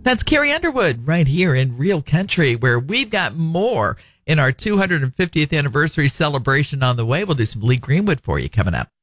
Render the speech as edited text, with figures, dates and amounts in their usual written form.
That's Carrie Underwood right here in Real Country, where we've got more in our 250th anniversary celebration on the way. We'll do some Lee Greenwood for you coming up.